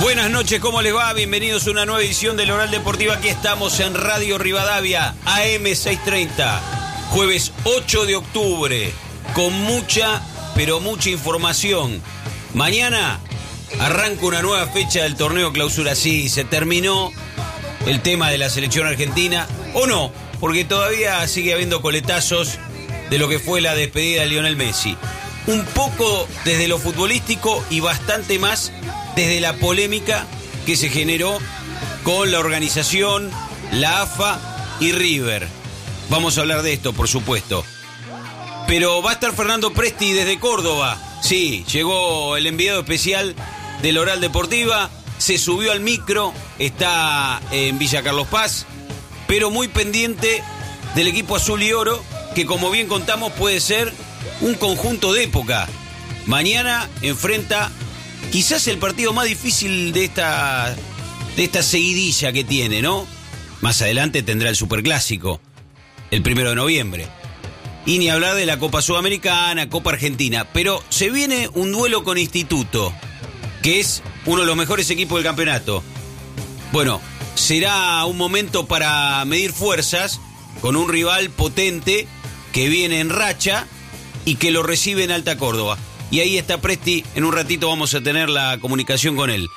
Buenas noches, ¿cómo les va? Bienvenidos a una nueva edición del Oral Deportiva. Aquí estamos en Radio Rivadavia, AM 630, jueves 8 de octubre, con mucha, pero mucha información. Mañana arranca una nueva fecha del torneo Clausura. Sí, se terminó el tema de la selección argentina, o no, porque todavía sigue habiendo coletazos de lo que fue la despedida de Lionel Messi. Un poco desde lo futbolístico y bastante más desde la polémica que se generó con la organización, la AFA y River. Vamos a hablar de esto, por supuesto. Pero va a estar Fernando Presti desde Córdoba. Sí, llegó el enviado especial del Oral Deportiva, se subió al micro, está en Villa Carlos Paz, pero muy pendiente del equipo azul y oro, que como bien contamos puede ser un conjunto de época. Mañana enfrenta quizás el partido más difícil de esta seguidilla que tiene, ¿no? Más adelante tendrá el Superclásico, el 1 de noviembre. Y ni hablar de la Copa Sudamericana, Copa Argentina. Pero se viene un duelo con Instituto, que es uno de los mejores equipos del campeonato. Bueno, será un momento para medir fuerzas con un rival potente que viene en racha y que lo recibe en Alta Córdoba. Y ahí está Presti, en un ratito vamos a tener la comunicación con él.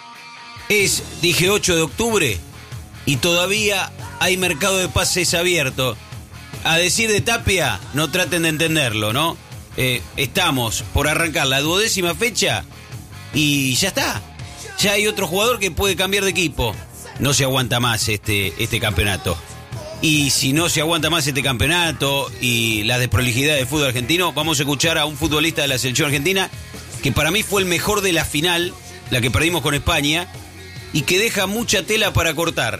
Dije 8 de octubre y todavía hay mercado de pases abierto. A decir de Tapia, no traten de entenderlo, ¿no? Estamos por arrancar la 12ª fecha y ya está. Ya hay otro jugador que puede cambiar de equipo. No se aguanta más este campeonato. Y si no se aguanta más este campeonato y la desprolijidad del fútbol argentino, vamos a escuchar a un futbolista de la selección argentina que para mí fue el mejor de la final, la que perdimos con España, y que deja mucha tela para cortar.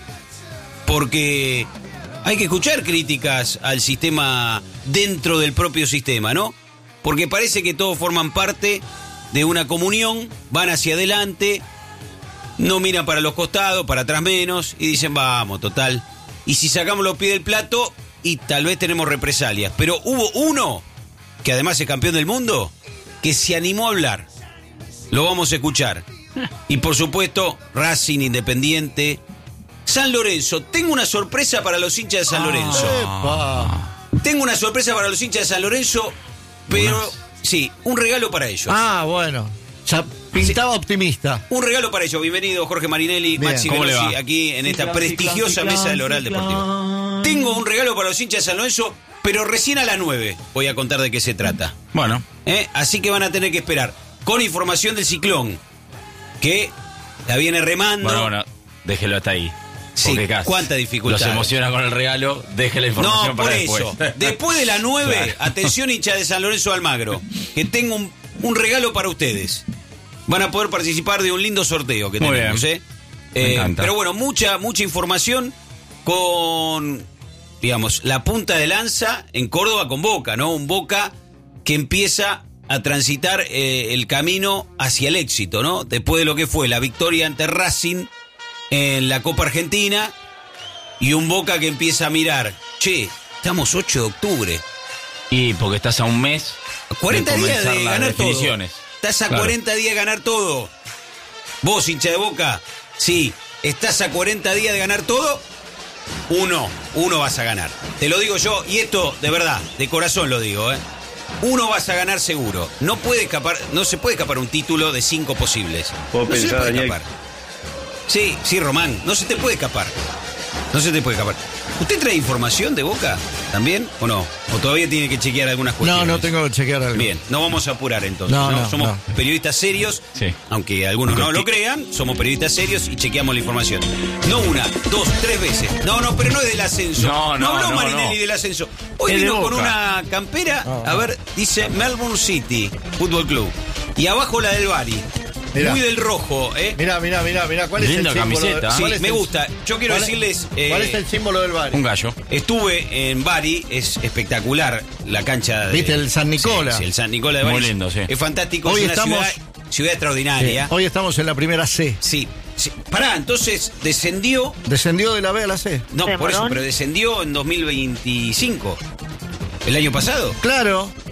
Porque hay que escuchar críticas al sistema dentro del propio sistema, ¿no? Porque parece que todos forman parte de una comunión, van hacia adelante, no miran para los costados, para atrás menos, y dicen, vamos, total. Y si sacamos los pies del plato, y tal vez tenemos represalias. Pero hubo uno, que además es campeón del mundo, que se animó a hablar. Lo vamos a escuchar. Y por supuesto, Racing, Independiente, San Lorenzo. Tengo una sorpresa para los hinchas de San Lorenzo. Tengo una sorpresa para los hinchas de San Lorenzo, pero sí, un regalo para ellos. Bueno. Ya pintaba optimista. Un regalo para ellos. Bienvenido Jorge Marinelli, bien. Maxi Velosi, aquí en esta prestigiosa mesa del Oral Deportivo. Tengo un regalo para los hinchas de San Lorenzo, pero recién a las 9 voy a contar de qué se trata. Bueno. Así que van a tener que esperar. Con información del ciclón, que la viene remando. Bueno, déjelo hasta ahí. Sí, cuánta dificultad. Los emociona con el regalo, deje la información para después. No, por eso. Después de las 9, claro. Atención hincha de San Lorenzo Almagro, que tengo un regalo para ustedes. Van a poder participar de un lindo sorteo que tenemos, Me encanta. Pero bueno, mucha información con, digamos, la punta de lanza en Córdoba con Boca, ¿no? Un Boca que empieza a transitar el camino hacia el éxito, ¿no? Después de lo que fue la victoria ante Racing en la Copa Argentina, y un Boca que empieza a mirar, estamos 8 de octubre. Y porque estás a un mes 40 de días de ganar definiciones. todo. Estás a 40 días de ganar todo. Vos, hincha de Boca, sí, estás a 40 días de ganar todo. Uno vas a ganar. Te lo digo yo, y esto de verdad, de corazón lo digo, Uno vas a ganar seguro. No se puede escapar un título de 5 posibles. No se puede escapar. Sí, Román, no se te puede escapar. ¿Usted trae información de Boca también o no? ¿O todavía tiene que chequear algunas cuestiones? No tengo que chequear algo. Bien, no vamos a apurar entonces. Somos periodistas serios, sí. Aunque algunos no lo crean, somos periodistas serios y chequeamos la información. No 1, 2, 3 veces. Pero no es del ascenso. No habló Marinelli del ascenso. Hoy vino con una campera, a ver, dice Melbourne City Fútbol Club. Y abajo la del Bari. Mirá. Muy del rojo, Mirá, ¿cuál es linda el símbolo? Camiseta. Sí, me gusta. Yo quiero decirles... ¿Cuál es el símbolo del Bari? Un gallo. Estuve en Bari, es espectacular la cancha. ¿Viste el San Nicola? Sí, el San Nicola de Bari. Muy lindo, sí. Es fantástico, Hoy es una ciudad extraordinaria. Sí. Hoy estamos en la primera C. Sí. Pará, entonces descendió... ¿Descendió de la B a la C? No, por eso, pero descendió en 2025. ¿El año pasado? Claro.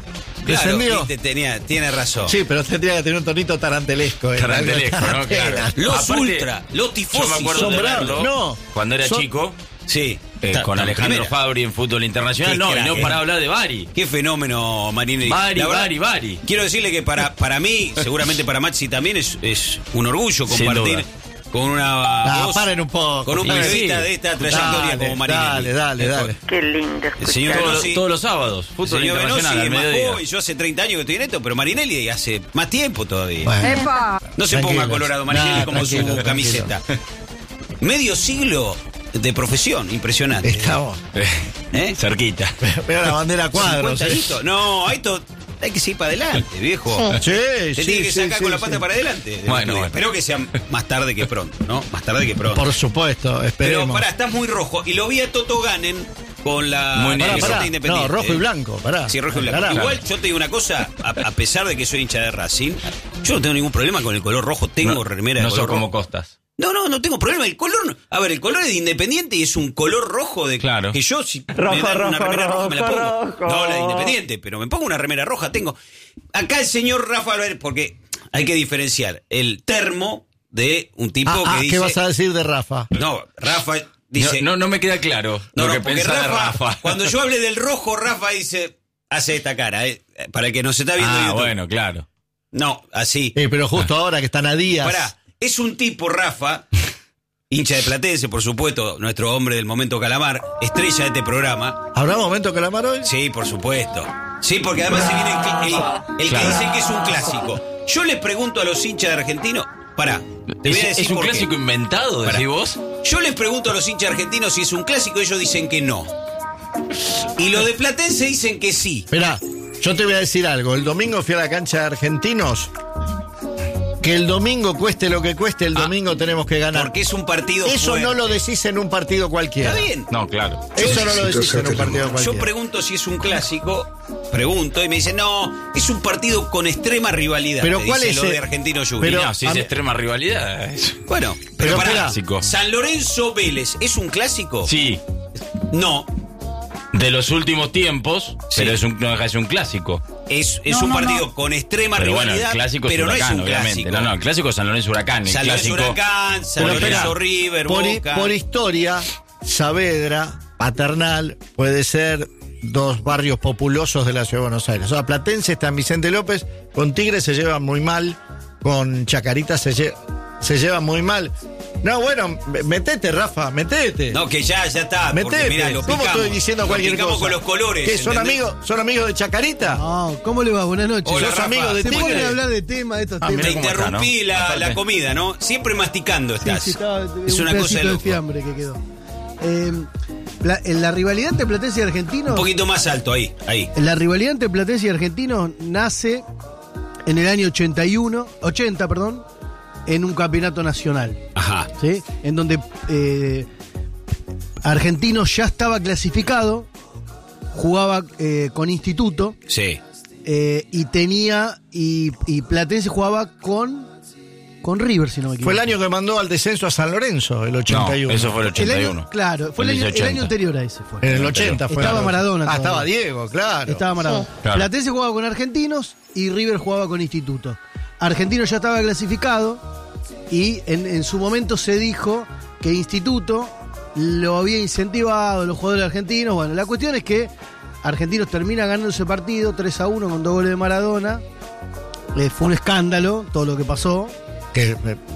Claro, ¿Descendió? tiene razón. Sí, pero tendría que tener un tonito tarantelesco. Tarantelesco, ¿no? Tarantela. Claro. Los Aparte, ultra, los tifosi. Yo me acuerdo son de bravos. verlo No, cuando era son- chico, Sí. con Alejandro Primera. Fabri en fútbol internacional. Qué No, crack, y no eh. para hablar de Bari. Qué fenómeno, Marinelli. Bari, La verdad, Bari. Quiero decirle que para mí, seguramente para Maxi también es un orgullo Sin compartir duda. con una voz, paren un poco. con un Paren. periodista Sí. de esta trayectoria como Marinelli. Dale. Qué lindo El señor escuchar. Velosi- Todos los sábados, El fútbol señor Velosi internacional al es más mediodía. joven, yo hace 30 años que estoy en esto, pero Marinelli hace más tiempo todavía. Bueno, No se ponga Tranquilos. colorado Marinelli Nah, como tranquilo, su camiseta. Medio siglo de profesión, impresionante. estamos. ¿Eh? Cerquita. Veo la bandera a cuadros. 50 añitos. No, esto hay que seguir para adelante, viejo. Sí, Te sí, tiene que sí, sacar sí, con la sí. pata para adelante. Bueno. Espero que sea más tarde que pronto, ¿no? Más tarde que pronto. Por supuesto, Pero esperemos. pará, estás muy rojo. Y lo vi a Toto Ganen con la Muy Pará, camiseta pará. Independiente. No, rojo y blanco, pará. Sí, rojo y blanco. Carajo. Igual yo te digo una cosa, a pesar de que soy hincha de Racing, yo no tengo ningún problema con el color rojo. Tengo remera de No color sos como rojo. Costas. No tengo problema. El color, a ver, el color es de Independiente y es un color rojo de Claro. que yo si me dan una remera roja me la pongo. No, la de Independiente, pero me pongo una remera roja. Tengo acá el señor Rafa, a ver, porque hay que diferenciar el termo de un tipo que dice. ¿Qué vas a decir de Rafa? No, Rafa dice. No me queda claro lo que porque pensaba de Rafa. Cuando yo hable del rojo, Rafa dice, hace esta cara, para el que nos está viendo en YouTube. bueno, claro. No, así. Pero justo ahora que están a días. Pará, es un tipo, Rafa, hincha de Platense, por supuesto, nuestro hombre del momento Calamar, estrella de este programa. ¿Habrá momento calamar hoy? Sí, por supuesto. Sí, porque además se viene el Claro. que dice que es un clásico. Yo les pregunto a los hinchas de Argentinos, pará, te voy a decir ¿Es un por qué. clásico inventado, Pará. decís vos? Yo les pregunto a los hinchas argentinos si es un clásico, ellos dicen que no. Y los de Platense dicen que sí. Esperá, yo te voy a decir algo. El domingo fui a la cancha de Argentinos. Que el domingo cueste lo que cueste, el domingo tenemos que ganar. Porque es un partido Eso fuerte. no lo decís en un partido cualquiera. Está bien. No, claro. Eso no lo decís en un partido Yo cualquiera. pregunto si es un clásico, pregunto y me dicen, no, es un partido con extrema rivalidad. Pero me ¿cuál dice es lo el- de Argentino Junior. pero- No, si a es mí- extrema rivalidad. Bueno, Pero pero pará, clásico. San Lorenzo Vélez, ¿es un clásico? Sí, No, de los últimos tiempos, Sí. pero no deja de ser un clásico. es un partido con extrema Pero bueno, rivalidad, el clásico pero es no Huracán, es un obviamente. clásico. No, el clásico es San Lorenzo Huracán. El San Lorenzo clásico. Huracán, San Pero Lorenzo espera, River, por, Boca. por historia, Saavedra, Paternal, puede ser dos barrios populosos de la ciudad de Buenos Aires. O sea, Platense está en Vicente López, con Tigre se llevan muy mal, con Chacarita se llevan muy mal. No, bueno, metete, Rafa, metete. No, que ya está. porque, Metete. mirá, lo ¿Cómo picamos. estoy diciendo Lo cualquier picamos cosa? con los colores. ¿Qué, son ¿entendés? amigos de Chacarita? No, ¿cómo le va? Buenas noches. Hola, ¿Sos Rafa. amigo de Se Tigre? ponen a hablar de temas, de estos Ah, temas. Te Mira cómo está, interrumpí ¿no? la Aparte. comida, ¿no? Siempre masticando Sí, estás. sí, estaba Es un una cosa pedacito de de loco. fiambre que quedó. La rivalidad entre Platense y Argentinos. Un poquito más alto, ahí. La rivalidad entre Platense y Argentinos nace en el año 80, perdón, en un campeonato nacional, Ajá. ¿sí? En donde Argentinos ya estaba clasificado, jugaba con Instituto Sí. y tenía y Platense jugaba con River, si no me equivoco. Fue el año que mandó al descenso a San Lorenzo, el 81. No, eso fue el El 81. año, claro, fue el año 80. anterior a ese fue. En el 80 fue. Estaba Maradona Ah, todavía. estaba Diego, claro. Estaba Maradona. Claro. Platense jugaba con Argentinos y River jugaba con Instituto. Argentinos ya estaba clasificado y en su momento se dijo que Instituto lo había incentivado, los jugadores argentinos. Bueno, la cuestión es que Argentinos termina ganando ese partido 3-1 con 2 goles de Maradona. Fue un escándalo todo lo que pasó. Que,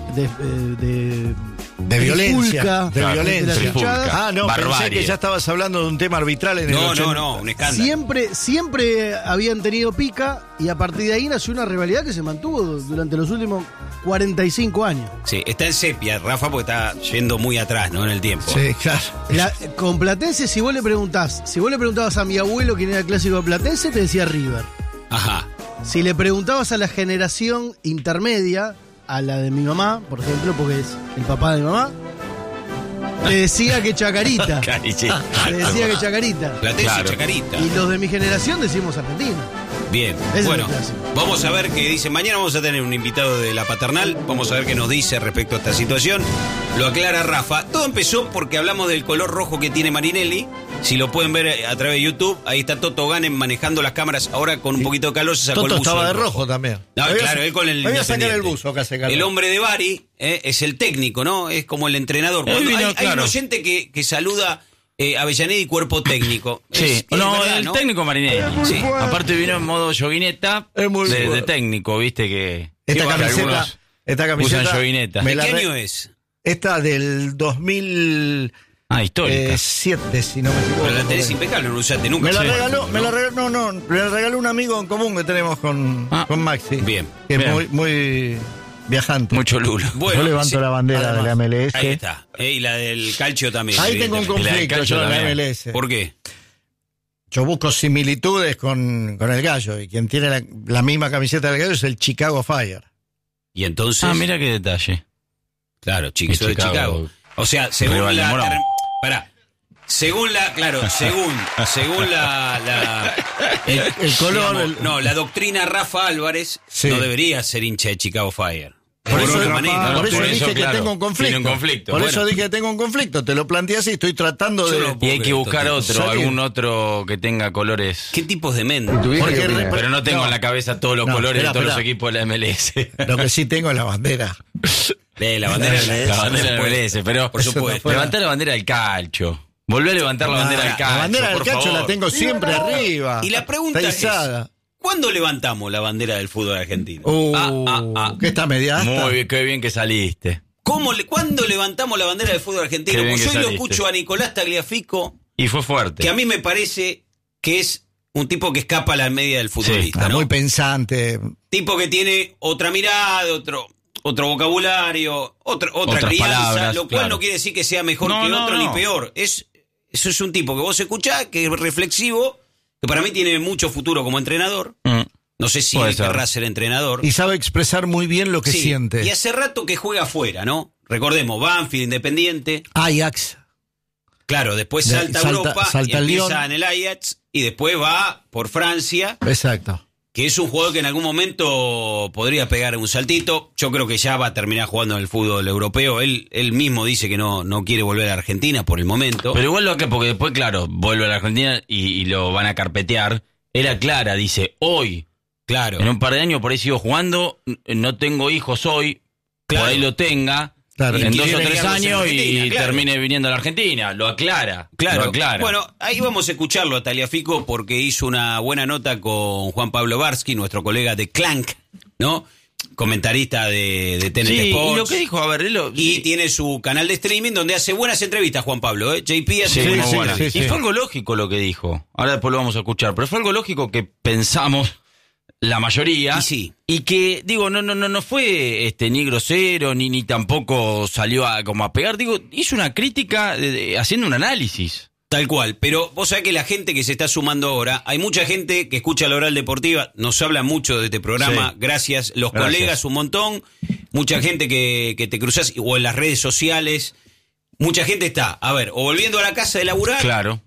de violencia. trifulca De entre violencia. las hinchadas. Ah, no, pensé Barbarie. que ya estabas hablando de un tema arbitral en el No, 80. no, un escándalo. Siempre habían tenido pica y a partir de ahí nació una rivalidad que se mantuvo durante los últimos 45 años. Sí, está en sepia, Rafa, porque está yendo muy atrás, ¿no? En el tiempo. Sí, claro. Con Platense, si vos le preguntabas a mi abuelo quién era el clásico de Platense, te decía River. Ajá. Si le preguntabas a la generación intermedia, a la de mi mamá, por ejemplo, porque es el papá de mi mamá, te decía que Chacarita. Cari, sí. Te decía que Chacarita. Platense Claro. y Chacarita. Y los de mi generación decimos Argentina. Bien, Ese bueno, es el clásico. vamos a ver qué dice. Mañana vamos a tener un invitado de la paternal. Vamos a ver qué nos dice respecto a esta situación. Lo aclara Rafa. Todo empezó porque hablamos del color rojo que tiene Marinelli. Si lo pueden ver a través de YouTube, ahí está Toto Ganem manejando las cámaras. Ahora con un poquito de calor se sacó Toto el buzo. estaba de del rojo también. No, Voy a- claro, él con el Voy a sacar el Independiente. buzo que hace calor. El hombre de Bari es el técnico, ¿no? Es como el entrenador. Él Cuando vino, hay un claro. oyente que saluda Avellaneda y cuerpo técnico. Sí, Es no, verdad, el ¿no? técnico Marinelli. Sí. Aparte vino en modo yoguineta Es muy de bueno. técnico, viste que... Esta que camiseta, algunos esta camiseta usan yoguineta. me ¿De la qué re- año es? Esta del 2007, histórica. si no me equivoco. Pero la tenés impecable, no la usaste nunca. Me la Sí. regaló, me la regaló, no, me la regaló un amigo en común que tenemos con Maxi. Bien, Que bien. es muy viajante. Mucho lulo. Bueno, Yo levanto sí. la bandera de la MLS. Ahí está. Y la del calcio también. Ahí tengo un evidentemente. Y la del conflicto calcio yo en la también. MLS. ¿Por qué? Yo busco similitudes con el gallo y quien tiene la misma camiseta del gallo es el Chicago Fire. Y entonces. Ah, mira qué detalle. Claro, chicos de Chicago. O sea, según Rival de Morón. Pará. Según la. Claro, según la El color. no, la doctrina Rafa Álvarez Sí. no debería ser hincha de Chicago Fire. Por De eso, ninguna manera. por eso por dije eso, que claro, tengo un conflicto. tiene un conflicto. Por Bueno. eso dije que tengo un conflicto. Te lo planteé así. Estoy tratando Yo de. no- Y hay que buscar Salir. otro, algún otro que tenga colores. ¿Qué tipos de mente? ¿Tu vieja Porque qué opina? Pero no tengo en la cabeza todos los No, colores espera, de todos los espera. equipos de la MLS. Lo que sí tengo es la bandera. La bandera de La bandera de la MLS, pero Por supuesto. levantá la bandera del calcio. Volvé a levantar la bandera del calcio. La bandera del por calcio favor. la tengo siempre arriba. Y la pregunta Está es: izada. ¿cuándo levantamos la bandera del fútbol argentino? ¿Qué está media asta? Muy bien, qué bien que saliste. ¿Cuándo levantamos la bandera del fútbol argentino? Qué bien Porque que hoy lo saliste. escucho a Nicolás Tagliafico, Y fue fuerte. que a mí me parece que es un tipo que escapa a la media del futbolista, Está ¿no? muy pensante. Tipo que tiene otra mirada, otro vocabulario, otra Otras crianza, palabras, lo cual claro. no quiere decir que sea mejor No, que no, otro no. ni peor. Eso es un tipo que vos escuchás, que es reflexivo, que para mí tiene mucho futuro como entrenador. Mm. No sé si Puede él ser. querrá ser entrenador. Y sabe expresar muy bien lo que Sí, siente. Y hace rato que juega afuera, ¿no? Recordemos, Banfield, Independiente. Ajax. Claro, después De- salta a salta- Europa salta y al empieza Lyon. en el Ajax y después va por Francia, Exacto. que es un jugador que en algún momento podría pegar un saltito. Yo creo que ya va a terminar jugando en el fútbol europeo. Él mismo dice que no quiere volver a Argentina por el momento. Pero igual lo que, porque después, claro, vuelve a la Argentina y lo van a carpetear. Él aclara, dice, hoy, claro, en un par de años por ahí sigo jugando, no tengo hijos hoy, Claro. por ahí lo tenga, Claro. en Y 2 o quiere 3 quedarse en años Argentina, y claro. termine viniendo a la Argentina. Lo aclara. Claro, Lo aclara. bueno, ahí vamos a escucharlo a Tagliafico porque hizo una buena nota con Juan Pablo Barsky, nuestro colega de Clank, ¿no? Comentarista de TNT sí, Sports. y lo que dijo, a ver, Y tiene su canal de streaming donde hace buenas entrevistas, Juan Pablo. JP hace Sí, buenas muy buena. entrevistas. Y fue algo lógico lo que dijo. Ahora después lo vamos a escuchar. Pero fue algo lógico que pensamos la mayoría. Y sí. Y que, digo, no fue ni grosero, ni tampoco salió como a pegar. Digo, hizo una crítica haciendo un análisis. Tal cual, pero vos sabés que la gente que se está sumando ahora, hay mucha gente que escucha la Oral Deportiva, nos habla mucho de este programa, Sí. gracias, los Gracias. colegas un montón, mucha gente que te cruzás, o en las redes sociales, mucha gente está, a ver, o volviendo a la casa de laburar, Claro.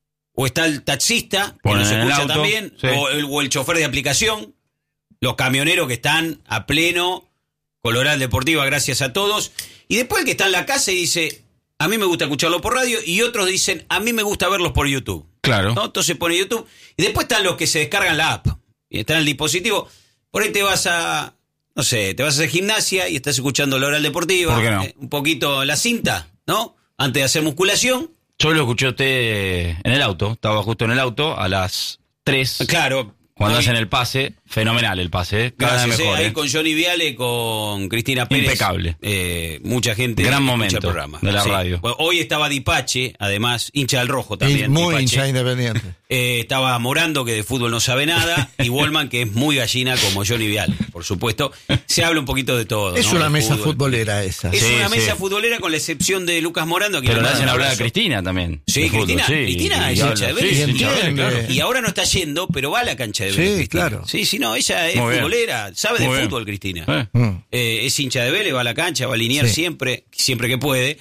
o está el taxista, que Ponen nos en el escucha auto, también, sí. o el chofer de aplicación, los camioneros que están a pleno con la Oral Deportiva, gracias a todos, y después el que está en la casa y dice, a mí me gusta escucharlo por radio, y otros dicen, a mí me gusta verlos por YouTube. Claro. ¿No? Entonces pone YouTube. Y después están los que se descargan la app. Y están en el dispositivo. Por ahí te vas a, no sé, te vas a hacer gimnasia y estás escuchando la Oral Deportiva. ¿Por qué no? Un poquito la cinta, ¿no? Antes de hacer musculación. Yo lo escuché a usted en el auto. Estaba justo en el auto a las 3. Claro. Cuando Hoy- hacen el pase, fenomenal el pase. Cada Gracias, vez mejor. ahí con Johnny Viale, con Cristina Pérez. Impecable. Mucha gente Gran escucha momento el programa. de la radio. Bueno, hoy estaba Dipache, además, hincha del rojo también. Muy Dipache. hincha independiente. Estaba Morando, que de fútbol no sabe nada, y Wolman, que es muy gallina como Johnny Viale, por supuesto. Se habla un poquito de todo. Es ¿no? una De mesa fútbol. futbolera esa. Es Sí, una sí. mesa futbolera con la excepción de Lucas Morando. Que Pero le le mando hacen un hablar a abrazo. Cristina también. Sí, de fútbol, Cristina, sí, Cristina y es habla, hincha de sí, Vélez. es hincha de Vélez, entiende. claro. Y ahora no está yendo, pero va a la cancha de Sí, Vélez. Cristina. claro. Sí, sí, no, ella es Muy bien. futbolera, sabe de Muy bien. fútbol, Cristina. Eh. Mm. Es hincha de Vélez, va a la cancha, va a alinear Sí. siempre que puede.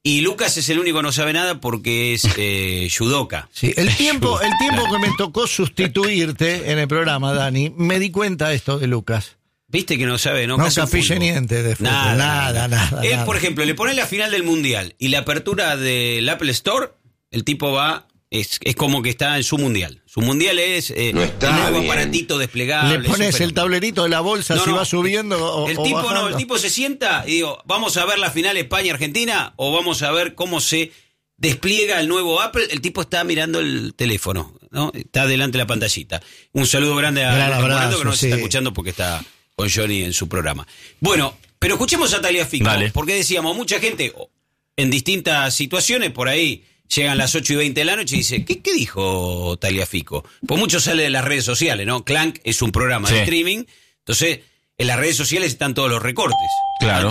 Y Lucas es el único que no sabe nada porque es judoka. Sí, el tiempo que me tocó sustituirte en el programa, Dani, me di cuenta de esto de Lucas. Viste que no sabe, ¿no? No Casi capille fútbol. niente de fútbol. Nada. Él, por ejemplo, le pone la final del Mundial y la apertura del Apple Store, el tipo va, es como que está en su Mundial. Su Mundial es No está un nuevo bien. aparatito desplegable. Le pones súper- el tablerito de la bolsa No, si no. va subiendo o el tipo bajando. el tipo se sienta y digo, ¿vamos a ver la final España-Argentina o vamos a ver cómo se despliega el nuevo Apple? El tipo está mirando el teléfono, ¿no? Está delante de la pantallita. Un saludo grande a Gran Lucas Morando, abrazo, que nos sí. está escuchando porque está con Johnny en su programa. Bueno, pero escuchemos a Tagliafico, Dale. porque decíamos, mucha gente en distintas situaciones por ahí llegan las 8:20 de la noche y dice, ¿qué dijo Tagliafico? Pues mucho sale de las redes sociales, ¿no? Clank es un programa de Sí. streaming, entonces en las redes sociales están todos los recortes. Claro.